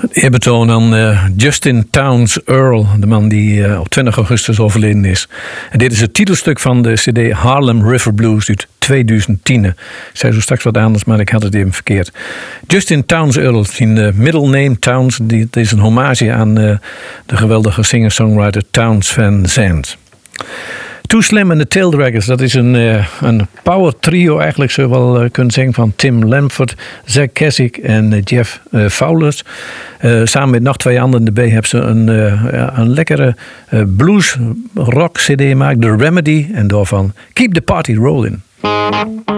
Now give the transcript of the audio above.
Eerbetoon aan Justin Townes Earl, de man die op 20 augustus overleden is. En dit is het titelstuk van de cd Harlem River Blues uit 2010. Ik zei zo straks wat anders, maar ik had het even verkeerd. Justin Townes Earl, zijn middle name Townes, dit is een hommage aan de geweldige singer-songwriter Townes Van Zandt. Too Slim and the Taildraggers, dat is een power trio eigenlijk, zou je wel kunnen zeggen, van Tim Lamford, Zach Keswick en Jeff Fowlers. Samen met nog 2 anderen erbij hebben ze een lekkere blues rock cd gemaakt, The Remedy, en daarvan Keep the Party Rolling.